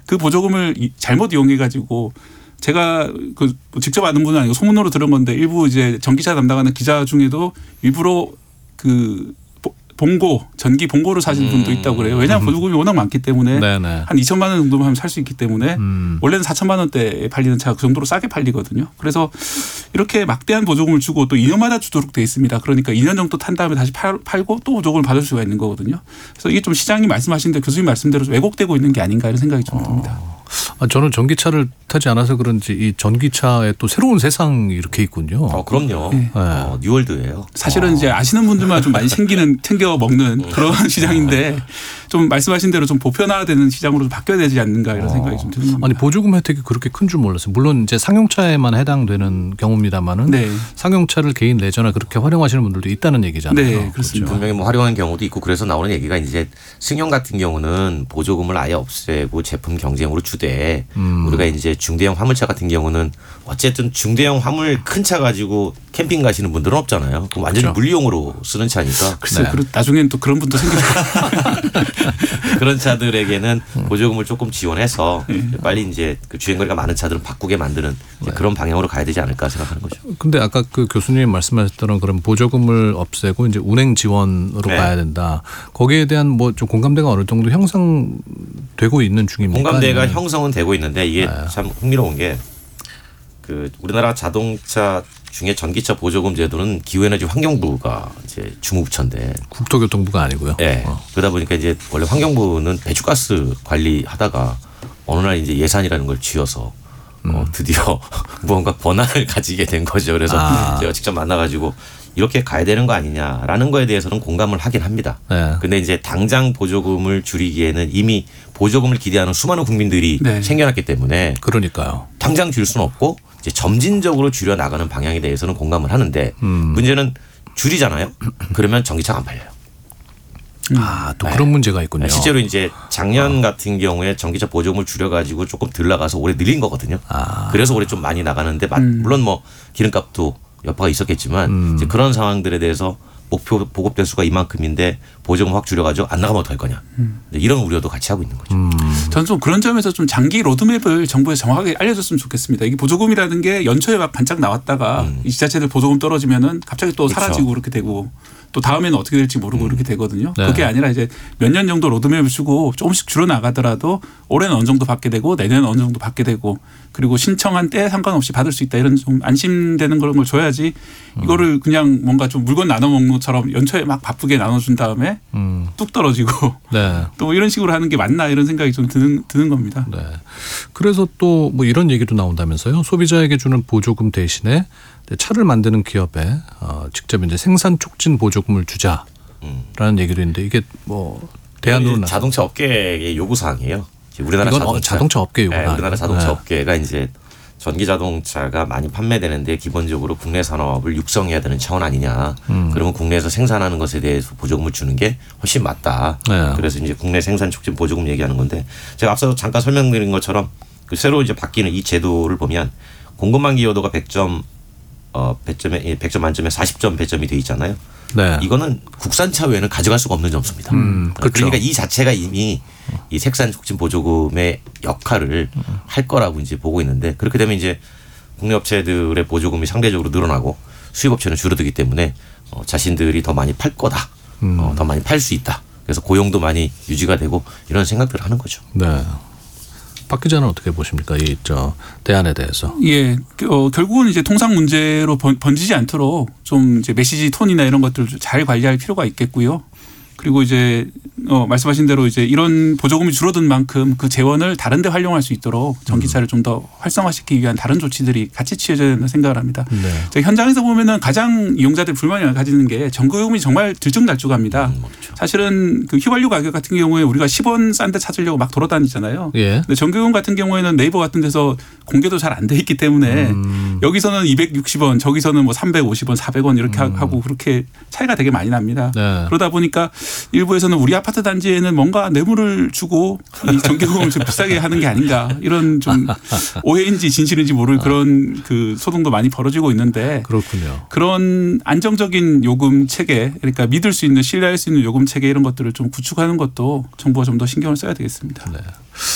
그 보조금을 잘못 이용해 가지고 제가 그 직접 아는 분은 아니고 소문으로 들은 건데 일부 이제 전기차 담당하는 기자 중에도 일부러 그 봉고, 전기 봉고를 사신 분도 있다고 그래요. 왜냐하면 보조금이 워낙 많기 때문에 네네. 한 2천만 원 정도만 하면 살 수 있기 때문에 원래는 4천만 원대에 팔리는 차가 그 정도로 싸게 팔리거든요. 그래서 이렇게 막대한 보조금을 주고 또 2년마다 주도록 돼 있습니다. 그러니까 2년 정도 탄 다음에 다시 팔고 또 보조금을 받을 수가 있는 거거든요. 그래서 이게 좀 시장이 말씀하신 대로 교수님 말씀대로 좀 왜곡되고 있는 게 아닌가 이런 생각이 좀 듭니다. 저는 전기차를 타지 않아서 그런지 이 전기차에 또 새로운 세상이 이렇게 있군요. 그럼요. 네. 뉴월드예요. 사실은 이제 아시는 분들만 좀 많이 챙겨 먹는 그런 시장인데 좀 말씀하신 대로 좀 보편화되는 시장으로 좀 바뀌어야 되지 않는가 이런 생각이 좀 드는 겁니다. 아니 보조금 혜택이 그렇게 큰 줄 몰랐어요. 물론 이제 상용차에만 해당되는 경우입니다만은 네. 상용차를 개인 레저나 그렇게 활용하시는 분들도 있다는 얘기잖아요. 네, 그렇습니다. 분명히 뭐 활용하는 경우도 있고 그래서 나오는 얘기가 이제 승용 같은 경우는 보조금을 아예 없애고 제품 경쟁으로 주되 우리가 이제 중대형 화물차 같은 경우는 어쨌든 중대형 화물 큰 차 가지고 캠핑 가시는 분들은 없잖아요. 그럼 완전히 그렇죠. 물리용으로 쓰는 차니까. 글쎄요. 네. 나중엔 또 그런 분도 생기죠. 그런 차들에게는 보조금을 조금 지원해서 빨리 이제 그 주행거리가 많은 차들은 바꾸게 만드는 이제 그런 방향으로 가야 되지 않을까 생각하는 거죠. 근데 아까 그 교수님 말씀하셨던 그런 보조금을 없애고 이제 운행 지원으로 네. 가야 된다. 거기에 대한 뭐 좀 공감대가 어느 정도 형성되고 있는 중입니까? 공감대가 아니면? 형성은 되고 있는데 이게 참 흥미로운 게 그 우리나라 자동차 중에 전기차 보조금 제도는 기후에너지 환경부가 이제 주무부처인데 국토교통부가 아니고요. 네. 그러다 보니까 이제 원래 환경부는 배출가스 관리하다가 어느 날 이제 예산이라는 걸 쥐어서 드디어 무언가 권한을 가지게 된 거죠. 그래서 제가 직접 만나가지고 이렇게 가야 되는 거 아니냐라는 거에 대해서는 공감을 하긴 합니다. 네. 근데 이제 당장 보조금을 줄이기에는 이미 보조금을 기대하는 수많은 국민들이 네. 생겨났기 때문에 그러니까요. 당장 줄 수는 없고 이제 점진적으로 줄여 나가는 방향에 대해서는 공감을 하는데 문제는 줄이잖아요. 그러면 전기차가 안 팔려요. 또 그런 문제가 있군요. 실제로 이제 작년 같은 경우에 전기차 보조금을 줄여가지고 조금 덜 나가서 올해 늘린 거거든요. 그래서 올해 좀 많이 나가는데 물론 뭐 기름값도 여파가 있었겠지만 이제 그런 상황들에 대해서 목표 보급 대수가 이만큼인데 보조금 확 줄여가지고 안 나가면 어떡할 거냐. 이런 우려도 같이 하고 있는 거죠. 저는 좀 그런 점에서 좀 장기 로드맵을 정부에서 정확하게 알려줬으면 좋겠습니다. 이게 보조금이라는 게 연초에 막 반짝 나왔다가 이 지자체들 보조금 떨어지면은 갑자기 또 그렇죠. 사라지고 그렇게 되고 또 다음에는 어떻게 될지 모르고 그렇게 되거든요. 네. 그게 아니라 이제 몇 년 정도 로드맵을 주고 조금씩 줄여 나가더라도 올해는 어느 정도 받게 되고 내년은 어느 정도 받게 되고 그리고 신청한 때에 상관없이 받을 수 있다 이런 좀 안심되는 그런 걸 줘야지 이거를 그냥 뭔가 좀 물건 나눠 먹는 것처럼 연초에 막 바쁘게 나눠준 다음에 뚝 떨어지고 네. 또 이런 식으로 하는 게 맞나 이런 생각이 좀 드는 겁니다. 네. 그래서 또 뭐 이런 얘기도 나온다면서요. 소비자에게 주는 보조금 대신에 차를 만드는 기업에 직접 이제 생산 촉진 보조금을 주자라는 얘기도 있는데 이게 뭐 대안으로 자동차 업계의 요구 사항이에요. 우리나라 이건 자동차 업계 요구나. 네, 우리나라 자동차 네. 업계가 이제 전기 자동차가 많이 판매되는데 기본적으로 국내 산업을 육성해야 되는 차원 아니냐. 그러면 국내에서 생산하는 것에 대해서 보조금을 주는 게 훨씬 맞다. 네. 그래서 이제 국내 생산 촉진 보조금 얘기하는 건데 제가 앞서 잠깐 설명드린 것처럼 그 새로 이제 바뀌는 이 제도를 보면 공급망 기여도가 100점 만점에 40점 배점이 돼 있잖아요. 네. 이거는 국산차 외에는 가져갈 수가 없는 점수입니다. 그렇죠. 그러니까 이 자체가 이미 이 색산 촉진 보조금의 역할을 할 거라고 이제 보고 있는데 그렇게 되면 이제 국내 업체들의 보조금이 상대적으로 늘어나고 수입 업체는 줄어들기 때문에 자신들이 더 많이 팔 거다. 더 많이 팔 수 있다. 그래서 고용도 많이 유지가 되고 이런 생각들을 하는 거죠. 네. 박 기자는 어떻게 보십니까? 이 대안에 대해서. 예, 결국은 이제 통상 문제로 번지지 않도록 좀 이제 메시지 톤이나 이런 것들을 잘 관리할 필요가 있겠고요. 그리고 이제 말씀하신 대로 이제 이런 보조금이 줄어든 만큼 그 재원을 다른 데 활용할 수 있도록 전기차를 좀 더 활성화시키기 위한 다른 조치들이 같이 취해져야 된다 생각을 합니다. 네. 제가 현장에서 보면은 가장 이용자들 불만이 가지는 게 전기요금이 정말 들쭉날쭉합니다. 그렇죠. 사실은 그 휘발유 가격 같은 경우에 우리가 10원 싼 데 찾으려고 막 돌아다니잖아요. 예. 근데 전기요금 같은 경우에는 네이버 같은 데서 공개도 잘 안 돼 있기 때문에 여기서는 260원 저기서는 뭐 350원 400원 이렇게 하고 그렇게 차이가 되게 많이 납니다. 네. 그러다 보니까 일부에서는 우리 아파트 단지에는 뭔가 뇌물을 주고 이 전기요금을 좀 비싸게 하는 게 아닌가 이런 좀 오해인지 진실인지 모를 그런 그 소동도 많이 벌어지고 있는데 그렇군요. 그런 안정적인 요금 체계 그러니까 믿을 수 있는 신뢰할 수 있는 요금 체계 이런 것들을 좀 구축하는 것도 정부가 좀 더 신경을 써야 되겠습니다. 네.